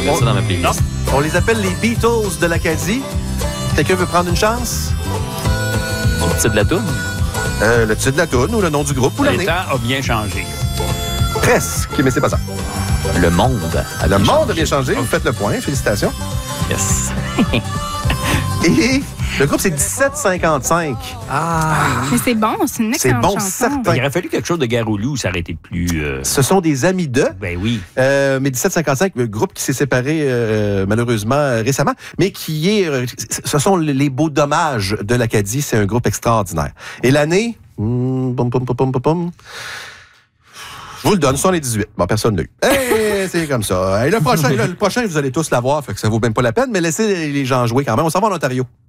vais mettre ça dans ma playlist. On les appelle les Beatles de l'Acadie. Quelqu'un veut prendre une chance? Le titre de la toune? Le titre de la toune ou le nom du groupe ou Le l'année? temps a bien changé. Presque, mais c'est pas ça. Le monde. Le monde a bien changé. Vous faites le point. Félicitations. Yes. Et le groupe, c'est 1755. Mais c'est bon, c'est une excellente bon, chanson. certain. Il aurait fallu quelque chose de Garoulou, ça aurait été plus... Ce sont des amis d'eux. Ben oui. Mais 1755, le groupe qui s'est séparé malheureusement récemment, mais qui est... ce sont les beaux dommages de l'Acadie. C'est un groupe extraordinaire. Et l'année... Je vous le donne, 78. Bon, personne n'a eu. Hey, c'est comme ça. Et le prochain, vous allez tous l'avoir, fait que ça vaut même pas la peine, mais laissez les gens jouer quand même. On s'en va en Ontario.